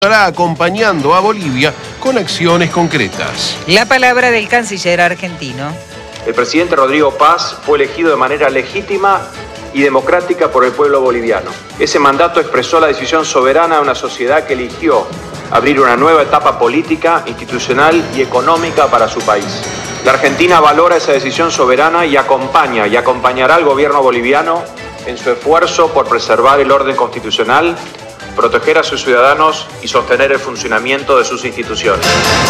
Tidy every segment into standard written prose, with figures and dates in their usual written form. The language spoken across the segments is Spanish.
estará acompañando a Bolivia con acciones concretas. La palabra del canciller argentino. El presidente Rodrigo Paz fue elegido de manera legítima y democrática por el pueblo boliviano. Ese mandato expresó la decisión soberana de una sociedad que eligió abrir una nueva etapa política, institucional y económica para su país. La Argentina valora esa decisión soberana y acompaña y acompañará al gobierno boliviano en su esfuerzo por preservar el orden constitucional, proteger a sus ciudadanos y sostener el funcionamiento de sus instituciones.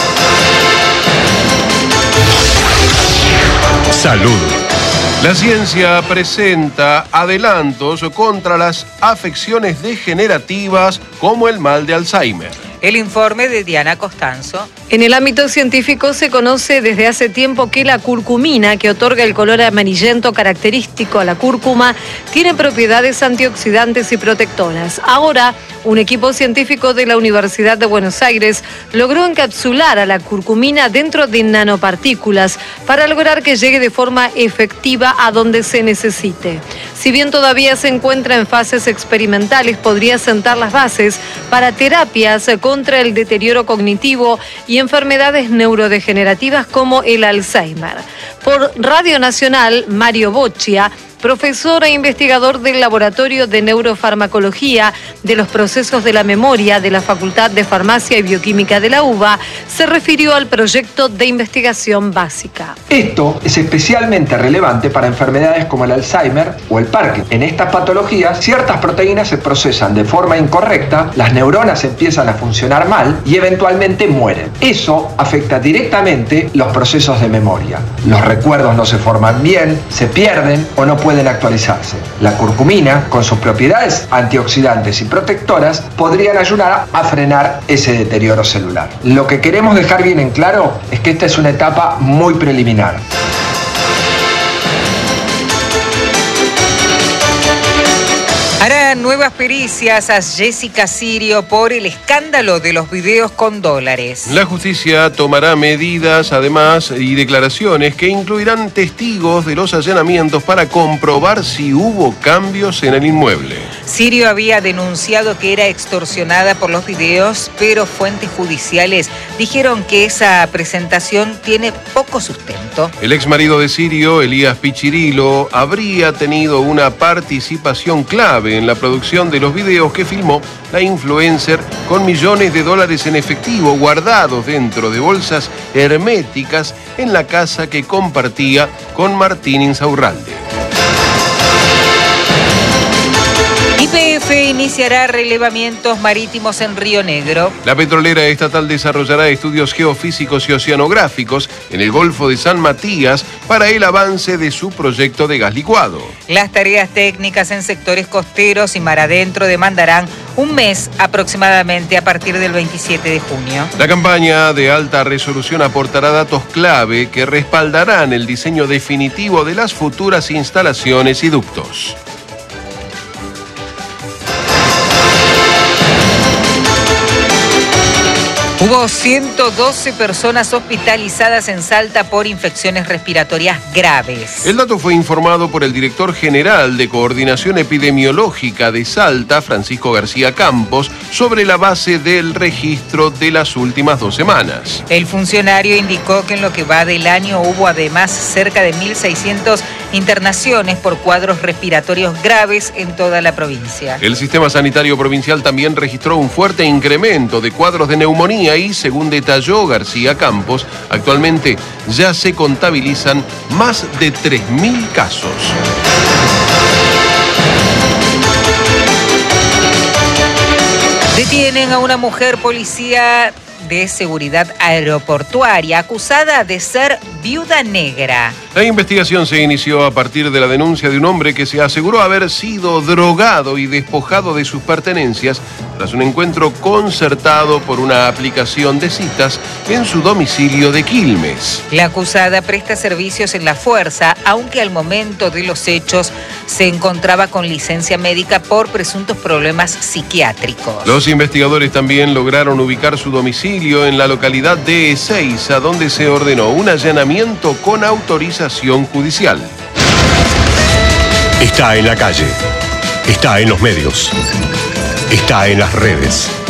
Salud. La ciencia presenta adelantos contra las afecciones degenerativas como el mal de Alzheimer. El informe de Diana Costanzo. En el ámbito científico se conoce desde hace tiempo que la curcumina, que otorga el color amarillento característico a la cúrcuma, tiene propiedades antioxidantes y protectoras. Ahora, un equipo científico de la Universidad de Buenos Aires logró encapsular a la curcumina dentro de nanopartículas para lograr que llegue de forma efectiva a donde se necesite. Si bien todavía se encuentra en fases experimentales, podría sentar las bases para terapias contra el deterioro cognitivo y enfermedades neurodegenerativas como el Alzheimer. Por Radio Nacional, Mario Boccia, profesor e investigador del Laboratorio de Neurofarmacología de los Procesos de la Memoria de la Facultad de Farmacia y Bioquímica de la UBA, se refirió al proyecto de investigación básica. Esto es especialmente relevante para enfermedades como el Alzheimer o el Parkinson. En estas patologías, ciertas proteínas se procesan de forma incorrecta, las neuronas empiezan a funcionar mal y eventualmente mueren. Eso afecta directamente los procesos de memoria. Los recuerdos no se forman bien, se pierden o no pueden actualizarse. La curcumina, con sus propiedades antioxidantes y protectoras, podrían ayudar a frenar ese deterioro celular. Lo que queremos dejar bien en claro es que esta es una etapa muy preliminar. Harán nuevas pericias a Jessica Sirio por el escándalo de los videos con dólares. La justicia tomará medidas, además, y declaraciones que incluirán testigos de los allanamientos para comprobar si hubo cambios en el inmueble. Sirio había denunciado que era extorsionada por los videos, pero fuentes judiciales dijeron que esa presentación tiene poco sustento. El ex marido de Sirio, Elías Pichirilo, habría tenido una participación clave en la producción de los videos que filmó la influencer con millones de dólares en efectivo guardados dentro de bolsas herméticas en la casa que compartía con Martín Insaurralde. YPF iniciará relevamientos marítimos en Río Negro. La petrolera estatal desarrollará estudios geofísicos y oceanográficos en el Golfo de San Matías para el avance de su proyecto de gas licuado. Las tareas técnicas en sectores costeros y mar adentro demandarán un mes aproximadamente a partir del 27 de junio. La campaña de alta resolución aportará datos clave que respaldarán el diseño definitivo de las futuras instalaciones y ductos. Hubo 112 personas hospitalizadas en Salta por infecciones respiratorias graves. El dato fue informado por el director general de Coordinación Epidemiológica de Salta, Francisco García Campos, sobre la base del registro de las últimas 2 semanas. El funcionario indicó que en lo que va del año hubo además cerca de 1.600 internaciones por cuadros respiratorios graves en toda la provincia. El sistema sanitario provincial también registró un fuerte incremento de cuadros de neumonía y, según detalló García Campos, actualmente ya se contabilizan más de 3.000 casos. Detienen a una mujer policía de seguridad aeroportuaria acusada de ser viuda negra. La investigación se inició a partir de la denuncia de un hombre que se aseguró haber sido drogado y despojado de sus pertenencias tras un encuentro concertado por una aplicación de citas en su domicilio de Quilmes. La acusada presta servicios en la fuerza, aunque al momento de los hechos se encontraba con licencia médica por presuntos problemas psiquiátricos. Los investigadores también lograron ubicar su domicilio en la localidad de Ezeiza, donde se ordenó un allanamiento con autorización judicial. Está en la calle, está en los medios, está en las redes.